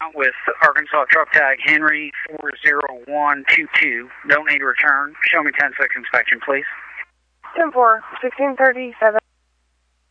with Arkansas truck tag Henry 40122. Don't need to return. Show me 10-6 inspection, please. 10-4, 1637.